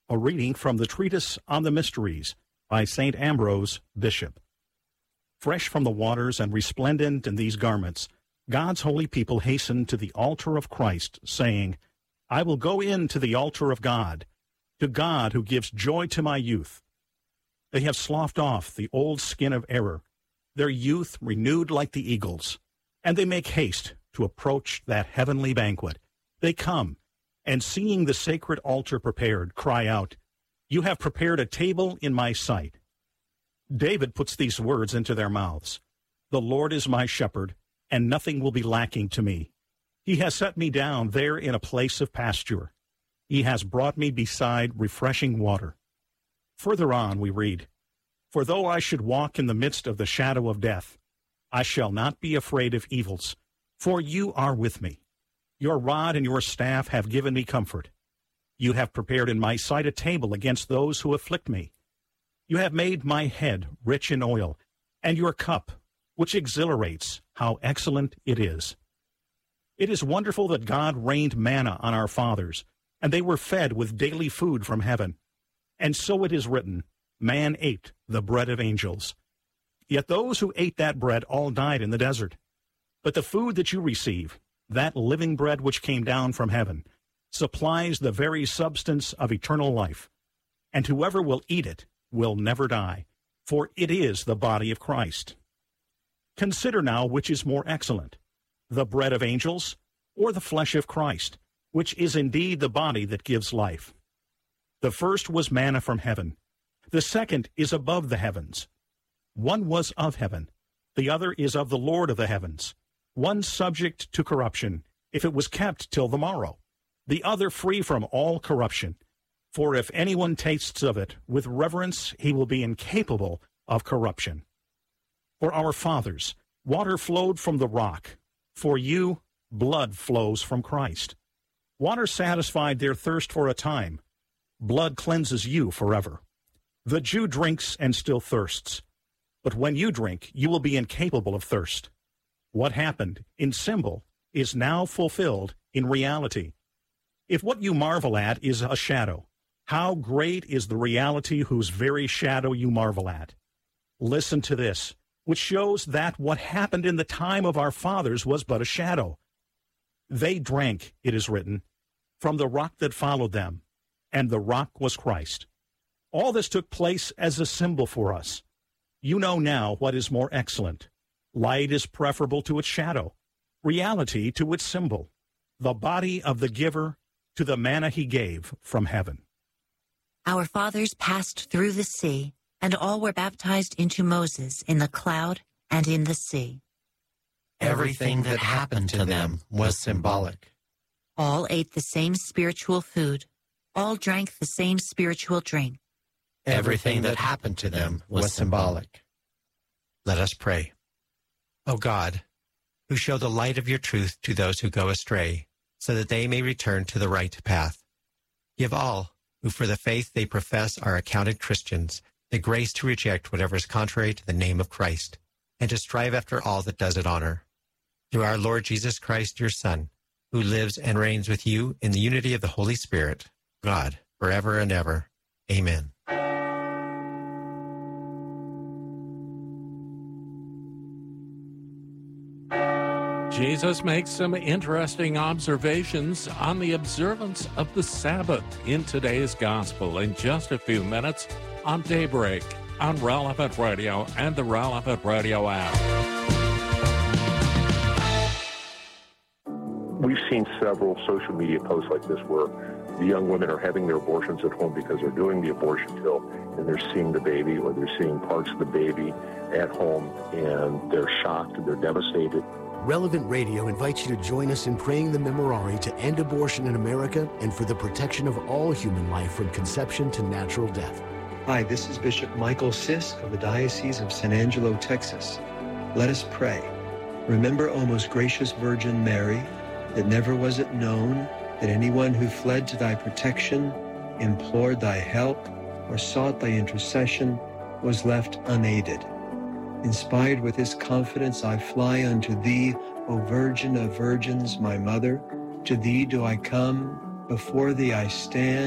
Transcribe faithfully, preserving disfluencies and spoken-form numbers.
A reading from the Treatise on the Mysteries by Saint Ambrose, Bishop. Fresh from the waters and resplendent in these garments, God's holy people hasten to the altar of Christ, saying, I will go in to the altar of God, to God who gives joy to my youth. They have sloughed off the old skin of error, their youth renewed like the eagle's, and they make haste to approach that heavenly banquet. They come, and seeing the sacred altar prepared, cry out, You have prepared a table in my sight. David puts these words into their mouths. The Lord is my shepherd, and nothing will be lacking to me. He has set me down there in a place of pasture. He has brought me beside refreshing water. Further on we read, For though I should walk in the midst of the shadow of death, I shall not be afraid of evils, for you are with me. Your rod and your staff have given me comfort. You have prepared in my sight a table against those who afflict me. You have made my head rich in oil, and your cup, which exhilarates, how excellent it is. It is wonderful that God rained manna on our fathers, and they were fed with daily food from heaven. And so it is written, Man ate the bread of angels. Yet those who ate that bread all died in the desert. But the food that you receive, that living bread which came down from heaven, supplies the very substance of eternal life, and whoever will eat it will never die, for it is the body of Christ. Consider now which is more excellent, the bread of angels or the flesh of Christ, which is indeed the body that gives life. The first was manna from heaven. The second is above the heavens. One was of heaven. The other is of the Lord of the heavens. One subject to corruption, if it was kept till the morrow. The other free from all corruption. For if anyone tastes of it with reverence, he will be incapable of corruption. For our fathers, water flowed from the rock. For you, blood flows from Christ. Water satisfied their thirst for a time. Blood cleanses you forever. The Jew drinks and still thirsts. But when you drink, you will be incapable of thirst. What happened in symbol is now fulfilled in reality. If what you marvel at is a shadow, how great is the reality whose very shadow you marvel at? Listen to this, which shows that what happened in the time of our fathers was but a shadow. They drank, it is written, from the rock that followed them, and the rock was Christ. All this took place as a symbol for us. You know now what is more excellent. Light is preferable to its shadow, reality to its symbol, the body of the giver to the manna he gave from heaven. Our fathers passed through the sea, and all were baptized into Moses in the cloud and in the sea. Everything that happened to them was symbolic. All ate the same spiritual food. All drank the same spiritual drink. Everything that happened to them was symbolic. Let us pray. O God, who show the light of your truth to those who go astray, so that they may return to the right path, give all who for the faith they profess are accounted Christians the grace to reject whatever is contrary to the name of Christ, and to strive after all that does it honor. Through our Lord Jesus Christ, your Son, who lives and reigns with you in the unity of the Holy Spirit, God, forever and ever. Amen. Jesus makes some interesting observations on the observance of the Sabbath in today's gospel in just a few minutes on Daybreak, on Relevant Radio and the Relevant Radio app. We've seen several social media posts like this where the young women are having their abortions at home because they're doing the abortion pill and they're seeing the baby, or they're seeing parts of the baby at home, and they're shocked and they're devastated. Relevant Radio invites you to join us in praying the Memorare to end abortion in America and for the protection of all human life from conception to natural death. Hi, this is Bishop Michael Sisk of the Diocese of San Angelo, Texas. Let us pray. Remember, O most gracious Virgin Mary, that never was it known that anyone who fled to thy protection, implored thy help, or sought thy intercession was left unaided. Inspired with this confidence, I fly unto thee, O Virgin of Virgins, my mother. To thee do I come, before thee I stand.